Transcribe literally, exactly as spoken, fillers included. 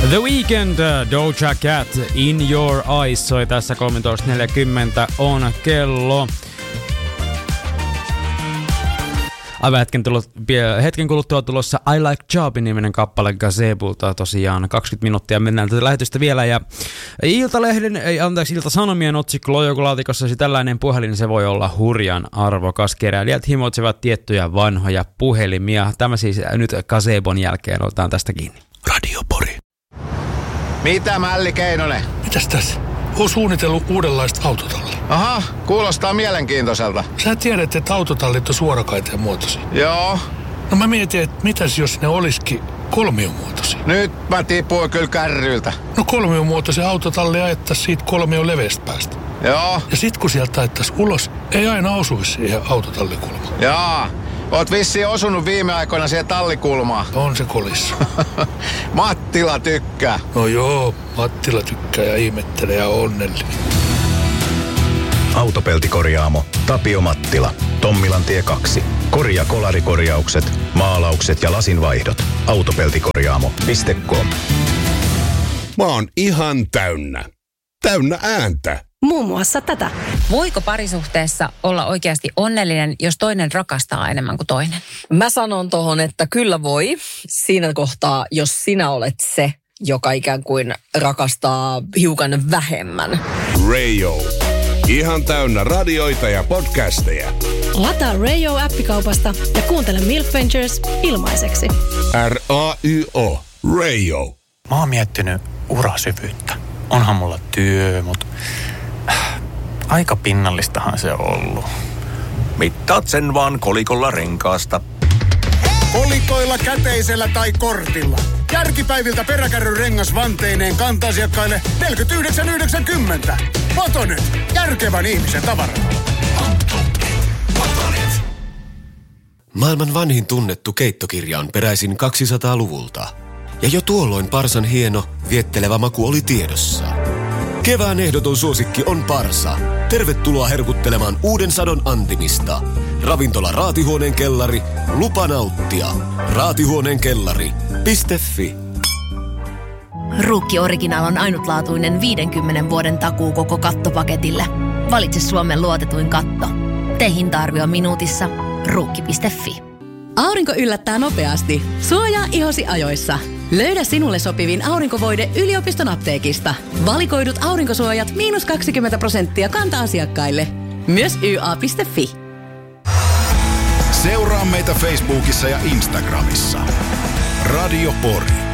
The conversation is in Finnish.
The Weeknd, Doja Cat, In Your Eyes soi tässä kolmetoista neljäkymmentä on kello. Aivan hetken, tullut, hetken kuluttua tulossa I Like Jobin-niminen kappale Gazebulta tosiaan kaksikymmentä minuuttia mennään tätä lähetystä vielä ja Iltalehden, ei anteeksi Ilta-Sanomien otsikko Lojoukolaatikossa tällainen puhelin, se voi olla hurjan arvokas. Keräilijät himoitsevat tiettyjä vanhoja puhelimia. Tämä siis nyt Gazebon jälkeen otetaan tästä kiinni. Radio Pori. Mitä Mälli Keinonen? Mitäs tässä? Oon suunnitellut uudenlaista autotallia. Aha, kuulostaa mielenkiintoiselta. Sä tiedät, että autotallit on suorakaiteen muotoisia. Joo. No mä mietin, että mitäs jos ne olisikin kolmiomuotoisia. Nyt mä tipuin kyllä kärryiltä. No kolmiomuotoisen autotalli ajettaisi siitä kolmion leveästä päästä. Joo. Ja sit kun sieltä ajettaisi ulos, ei aina osuisi siihen autotallikulmaan. Jaa. Oot vissiin osunut viime aikoina siihen tallikulmaan. On se kolissa. Mattila tykkää. No joo, Mattila tykkää ja ihmettelee ja onnellinen. Autopeltikorjaamo Tapio Mattila. Tommilantie kaksi. Korja kolarikorjaukset, maalaukset ja lasinvaihdot. Autopeltikorjaamo piste com. Mä oon ihan täynnä. Täynnä ääntä. Muun muassa tätä. Voiko parisuhteessa olla oikeasti onnellinen, jos toinen rakastaa enemmän kuin toinen? Mä sanon tohon, että kyllä voi. Siinä kohtaa, jos sinä olet se, joka ikään kuin rakastaa hiukan vähemmän. Radio. Ihan täynnä radioita ja podcasteja. Lataa Radio-appikaupasta ja kuuntele Milk Ventures ilmaiseksi. R A Y O. Radio. Mä oon miettinyt urasyvyyttä. Onhan mulla työ, mutta aika pinnallistahan se on ollut. Mittaat sen vaan kolikolla renkaasta. Kolikoilla, käteisellä tai kortilla. Järkipäiviltä peräkärryn rengas vanteineen kanta-asiakkaille neljäkymmentäyhdeksän yhdeksänkymmentä. Motonet, järkevän ihmisen tavaratalo. Maailman vanhin tunnettu keittokirja on peräisin kaksisataaluvulta. Ja jo tuolloin parsan hieno, viettelevä maku oli tiedossa. Kevään ehdoton suosikki on parsa. Tervetuloa herkuttelemaan uuden sadon antimista. Ravintola Raatihuoneen kellari. Lupa nauttia. Raatihuoneen kellari piste fi. Ruukki Original on ainutlaatuinen viidenkymmenen vuoden takuu koko kattopaketille. Valitse Suomen luotetuin katto. Tee hinta-arvio minuutissa. Ruukki piste fi. Aurinko yllättää nopeasti. Suojaa ihosi ajoissa. Löydä sinulle sopivin aurinkovoide yliopiston apteekista. Valikoidut aurinkosuojat miinus kaksikymmentä prosenttia kanta-asiakkaille. Myös y a piste fi. Seuraa meitä Facebookissa ja Instagramissa. Radio Pori.